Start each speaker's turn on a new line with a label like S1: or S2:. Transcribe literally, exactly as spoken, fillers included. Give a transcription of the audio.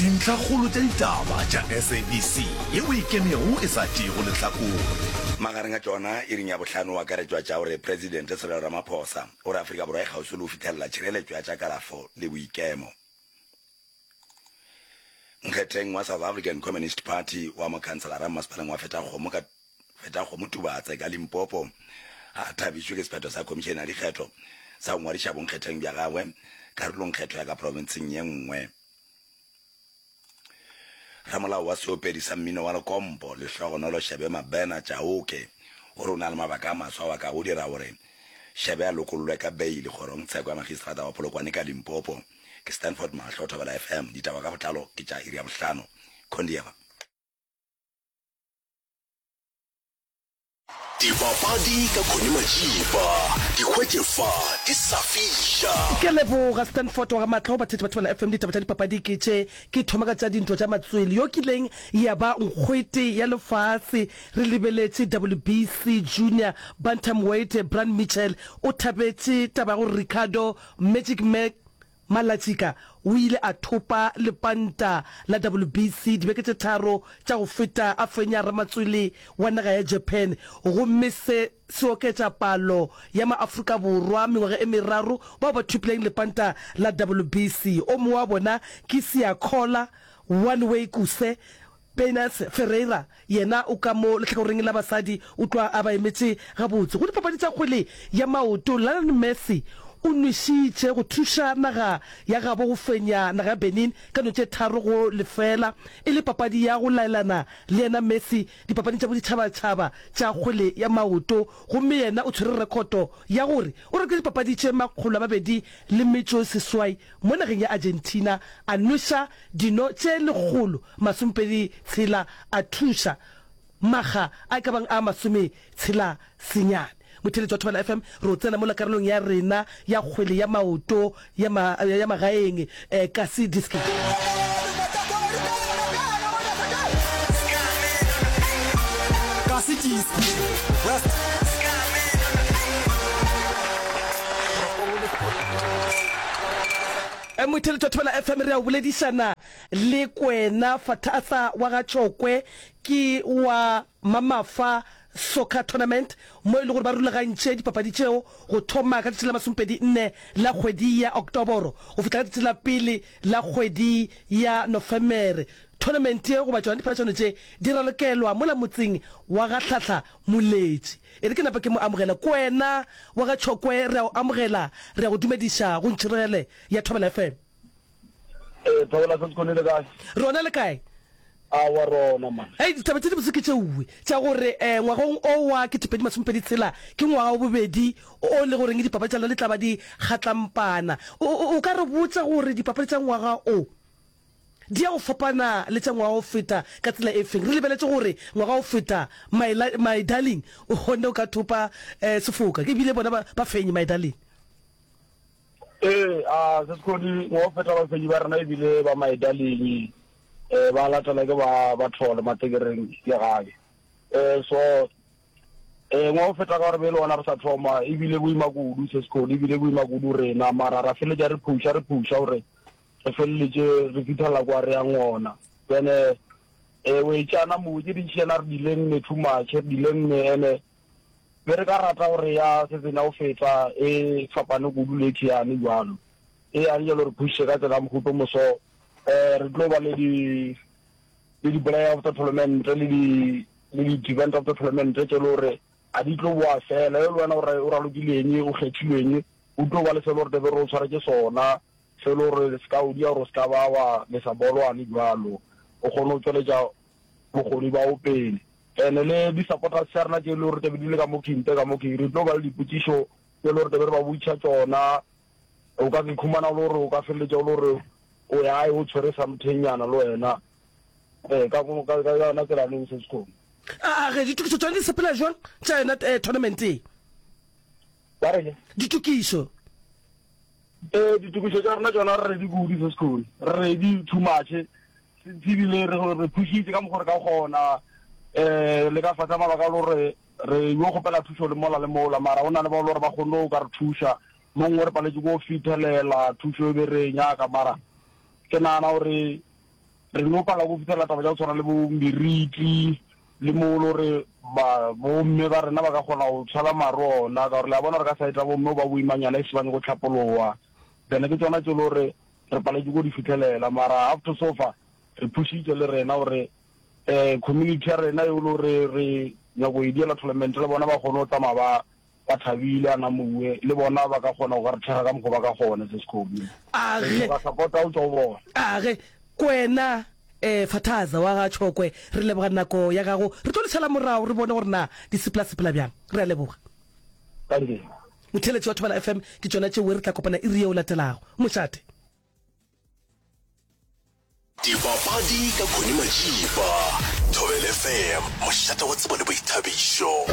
S1: dintlha kgolo tša ditaba tša S A B C yeo e kemego e sa tšego lehlakore
S2: magareng a tšona e ring ya bohlano wa karetšwa tša gore president Cyril Ramaphosa gore Afrika Borwa e kgauswi le go fitlhelela tšhireletšo ya tša kalafo le boikemo. Nkgetheng wa South African Communist Party wa mokhanselara mmasepaleng wa Fetakgomo ka Fetakgomo Tubatse ka Limpopo a thabišwe ke sephetho sa komišene ya dikgetho sa ngwadiša bonkgetheng bja gagwe karolong kgetho ya ka provinseng ye nngwe. Ramolao wa seopedi sa mmino wa Lekompo Lehlogonolo Shebe Mabena Chauke gore o na le mabaka a maswa wa ka go dira gore Shebe a lokollwe ka beile gorong tsheko ya magistrata wa Polokwane ka Limpopo. Ke Stanford Mahlo Thobela F M ditaba ka botlalo ke tša iri ya bohlano Kondieva.
S3: Dipapadi ka Khone Majiba dikgwetjefa di sa fisha
S4: ke leboga Stanford wa Matlo ba tshetse batho ba F M ditaba tša dipapadi ke tše ke thoma ka tša dintho tša matswele yo kileng ya ba nkgwete ya lefase re lebeletse W B C Junior Bantamweight Brand Mitchell o thabetse taba go Ricardo Magic Mac Malatika o ile a thopa lepanta la W B C dibeke tše tharo tša go feta a fenya Ramatswele wa naga ya Japan go mme se oketša palo ya maAfrika Borwa mengwaga e meraro ba ba thupileng lepanta la W B C o mongwe wa bona ke Siakhola One Way Kuse Penas Ferreira yena o ka mo lehlakoreng la basadi o tloa a ba emetse gabotse go dipapadi tša kgwele ya maoto. Lionel Messi o nwešitše go thuša naga ya gabo go fenya naga ya Benin ka no tše tharo go lefela e le papadi ya go laelana le yena Messi dipapading tša boditšhabatšhaba tša kgwele ya maoto gomme yena o tshwere rekoto ya gore o reke dipapadi tše makgolo a mabedi le metšo seswai mo nageng ya Argentina a nweša dino tše lekgolo masompedi tshela a thuša maga a ka bang a masome tshela senyane. Motheletši wa Thobela F M re tsena mo karolong ya rena ya kgwele ya maoto ya ma ya magaeng eh kasi diski
S3: kasi diski
S4: e motheletši wa Thobela F M re a boledišana le kwena Fatasa wa ga Tšokwe ke wa Mamafa Soccer Tournament mo ile gore ba rulagantše dipapadi tšeo go thoma ka tsela masompedi nne la kgwedi ya Oktoboro go fitla ka tsela pele la kgwedi ya Nofemere. Tournament ye go ba tšona dipharatšano tše di ralokelwa mo la motseng wa ga Tlhahla Moletši e re ke napa ke mo amogela ko wena wa ga Tšokwe re a o amogela re a go dumediša go ntšhirele ya Thobela F M.
S5: eh Thobela se tsone le kae
S4: rona le kae
S5: a wa rona man
S4: hey ditaba tse di botse ke tšeuwe tša gore eh ngwagong o wa ke tepedi masompedi tshela ke ngwaga o bobedi o le gore dipapadi tša le tlaba di kgatlampana o ka re botsa gore dipapadi tša ngwaga o di a go fapana le tša ngwaga o feta ka tsela e feng re lebeletse gore ngwaga o feta my darling o gone o ka thopa eh sefoka ke bile bona ba fenye my darling
S5: eh a se skodi ngwaga o feta ba fenye ba rena e bile ba my darling eh ba latela ke ba ba thola matekereng ya gae eh so eh ngwa o feta ka re bele ona re sa thoma e bile go imakudu se skodi e bile go imakudu rena mara ra fele ja re phusha re phusha ore re fele je re fithala kwa re ya ngona bene eh we tšana mo di ditšena re dileng ne too much dileng ne ene be re ka rata gore ya se tsena o feta e fapane kudu le tšeane jwalo e a re le re phushe ka tsela mohuto moso eh re global le di le di player of the tournament le di le di event of the tournament tse lore a di tlo wa fela le wena o ra lokileng o kgethilweng o tlo ba le se lore de ro tshwara ke sona se lore scout ya ro ska ba wa le sa bolo ani jwalo o kgone o tsweletša bogodi ba o pele ene le di supporters serna ke lore te bile ka mo kinte ka mo ke re tlo ba le diputišo ke lore te ba butša tsona o ka ke khumana lore o ka feletša lore o ya o tshwere samthenyana lo wena eh ka go ka ka na tsela le se sekolo
S4: a re ditukiso tsone di sepela jwang tša yona tournament e
S5: ba re
S4: ditukiso
S5: eh ditukiso tša rena tsona re di gudi se sekolo re di too much tsibile re re pushitse ka mogore ka gona eh le ka fatsa mabaka lore re yo gopela thuso le mola le mola mara ona le ba lore ba gone o ka re thusha mongwe re paletse go fithelela thuso e be re nya ka mara ke nana gore re no pala go fitela taba ja go tswana le bo meriti le mo lo re ba bo mme ba rena ba ka gona go tshwala marona ka gore la bona re ka saita bo mme ba boimanyana e sebane go tlhapolowa then ke tsona tse lo re re pala go di fitelela mara after so far re pushitse le rena gore eh community ya rena yo lo re re ya go idiela tournament le bona ba gona o tsamaya ba ba thabile ana mowe le bona ba ka gona go re thera ka mgo ba ka gona se sekhobi
S4: a re
S5: ba support out over
S4: a re kwena eh Fathaza wa ga Chokwe re leboga nako ya gago re tlo le tshela morao re bone gore na di sepla sepla byang re a leboga
S5: thank
S4: motheletsi wa Thobela F M ke tsona tse we re tla kopana e ri o latelago moshate
S3: Dipapadi ka Khone Majiba Thobela F M moshate wa tsebo le boithabišo.